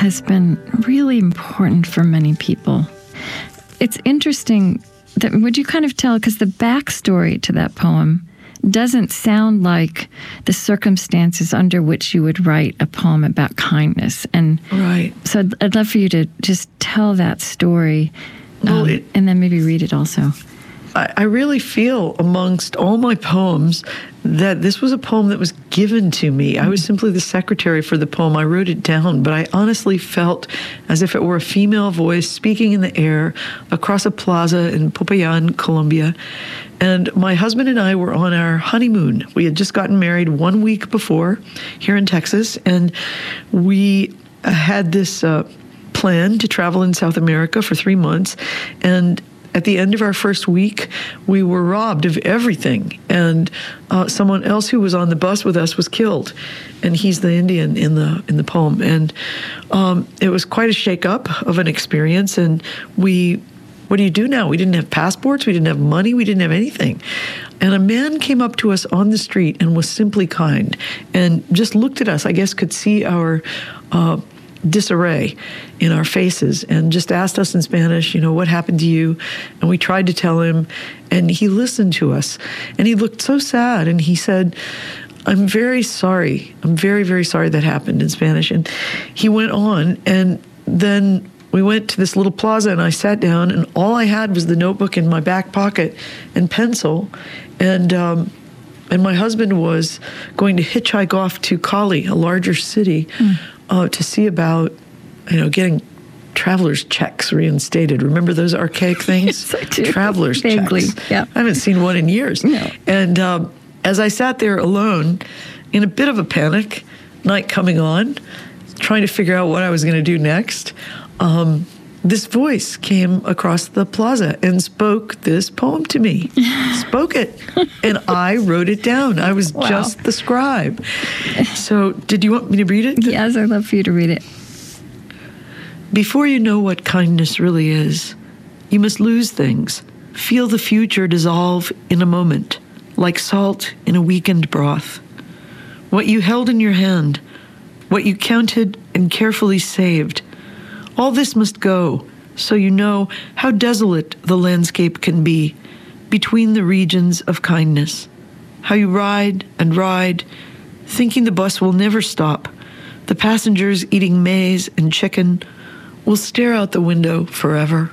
has been really important for many people. It's interesting that, would you kind of tell, because the backstory to that poem doesn't sound like the circumstances under which you would write a poem about kindness. And right. So I'd love for you to just tell that story, and then maybe read it also. I really feel amongst all my poems that this was a poem that was given to me. I was simply the secretary for the poem. I wrote it down, but I honestly felt as if it were a female voice speaking in the air across a plaza in Popayan, Colombia. And my husband and I were on our honeymoon. We had just gotten married 1 week before here in Texas, and we had this plan to travel in South America for 3 months. And at the end of our first week, we were robbed of everything, and someone else who was on the bus with us was killed, and he's the Indian in the poem. And it was quite a shake-up of an experience. And what do you do now? We didn't have passports, we didn't have money, we didn't have anything. And a man came up to us on the street and was simply kind, and just looked at us. I guess could see our disarray in our faces, and just asked us in Spanish, what happened to you? And we tried to tell him, and he listened to us. And he looked so sad, and he said, "I'm very sorry. I'm very, very sorry that happened," in Spanish. And he went on, and then we went to this little plaza, and I sat down, and all I had was the notebook in my back pocket and pencil. And my husband was going to hitchhike off to Cali, a larger city, to see about, getting traveler's checks reinstated. Remember those archaic things? Yes, I do. Traveler's Vaguely, checks. yeah. I haven't seen one in years. No. And as I sat there alone, in a bit of a panic, night coming on, trying to figure out what I was going to do next, this voice came across the plaza and spoke this poem to me. Spoke it. And I wrote it down. I was just the scribe. So did you want me to read it? Yes, I'd love for you to read it. Before you know what kindness really is, you must lose things, feel the future dissolve in a moment, like salt in a weakened broth. What you held in your hand, what you counted and carefully saved, all this must go, so you know how desolate the landscape can be between the regions of kindness. How you ride and ride, thinking the bus will never stop. The passengers eating maize and chicken will stare out the window forever.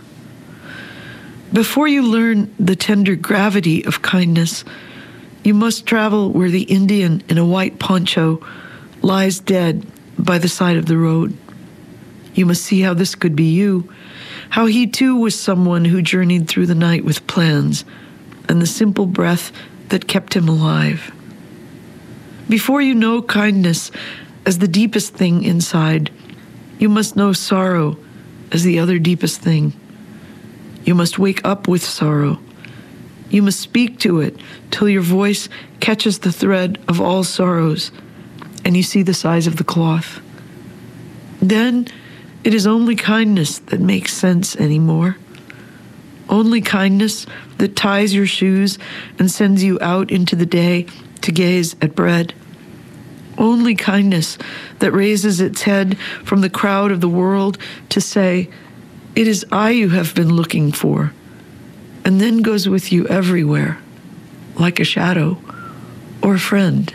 Before you learn the tender gravity of kindness, you must travel where the Indian in a white poncho lies dead by the side of the road. You must see how this could be you, how he too was someone who journeyed through the night with plans and the simple breath that kept him alive. Before you know kindness as the deepest thing inside, you must know sorrow as the other deepest thing. You must wake up with sorrow. You must speak to it till your voice catches the thread of all sorrows and you see the size of the cloth. Then it is only kindness that makes sense anymore. Only kindness that ties your shoes and sends you out into the day to gaze at bread. Only kindness that raises its head from the crowd of the world to say, "It is I you have been looking for," and then goes with you everywhere, like a shadow or a friend.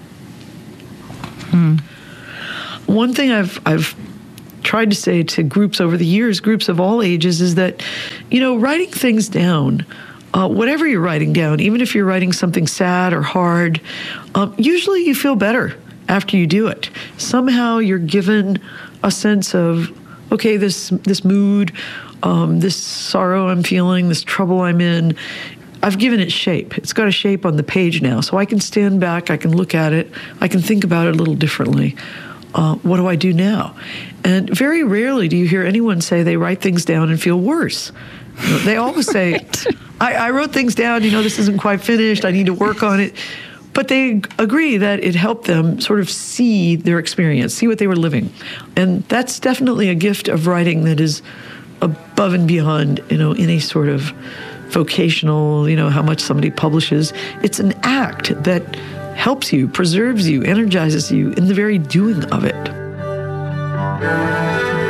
One thing I've tried to say to groups over the years, groups of all ages, is that, writing things down, whatever you're writing down, even if you're writing something sad or hard, usually you feel better after you do it. Somehow you're given a sense of, okay, this mood, this sorrow I'm feeling, this trouble I'm in, I've given it shape. It's got a shape on the page now, so I can stand back, I can look at it, I can think about it a little differently. What do I do now? And very rarely do you hear anyone say they write things down and feel worse. They always say, right. I wrote things down, this isn't quite finished, I need to work on it. But they agree that it helped them sort of see their experience, see what they were living. And that's definitely a gift of writing that is above and beyond, any sort of vocational, how much somebody publishes. It's an act that helps you, preserves you, energizes you in the very doing of it.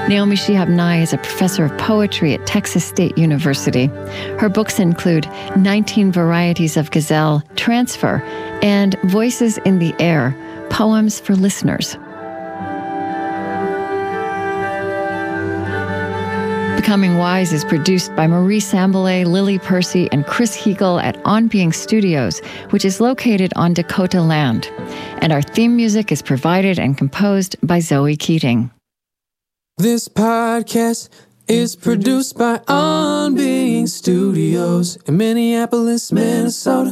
Naomi Shihab Nye is a professor of poetry at Texas State University. Her books include 19 Varieties of Gazelle, Transfer, and Voices in the Air, Poems for Listeners. Becoming Wise is produced by Marie Sambilay, Lily Percy, and Chris Heagle at On Being Studios, which is located on Dakota land. And our theme music is provided and composed by Zoe Keating. This podcast is produced by On Being Studios in Minneapolis, Minnesota.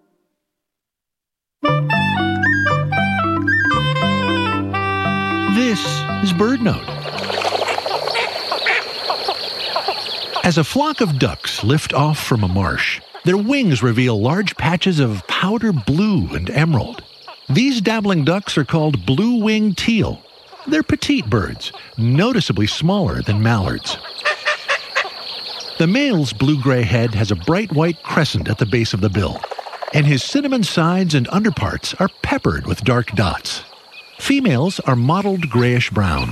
This is BirdNote. As a flock of ducks lift off from a marsh, their wings reveal large patches of powder blue and emerald. These dabbling ducks are called blue-winged teal. They're petite birds, noticeably smaller than mallards. The male's blue-gray head has a bright white crescent at the base of the bill, and his cinnamon sides and underparts are peppered with dark dots. Females are mottled grayish-brown.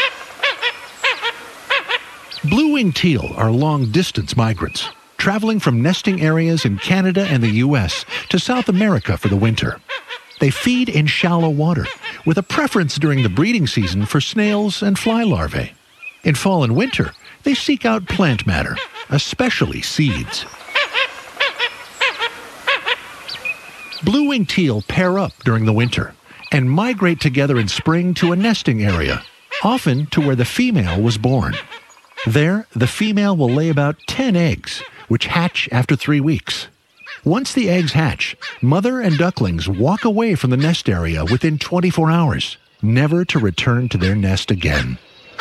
Blue-winged teal are long-distance migrants, traveling from nesting areas in Canada and the U.S. to South America for the winter. They feed in shallow water, with a preference during the breeding season for snails and fly larvae. In fall and winter, they seek out plant matter, especially seeds. Blue-winged teal pair up during the winter and migrate together in spring to a nesting area, often to where the female was born. There, the female will lay about 10 eggs, which hatch after 3 weeks. Once the eggs hatch, mother and ducklings walk away from the nest area within 24 hours, never to return to their nest again.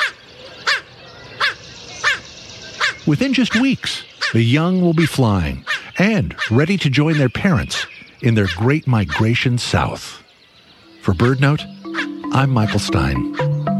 Within just weeks, the young will be flying and ready to join their parents in their great migration south. For BirdNote, I'm Michael Stein.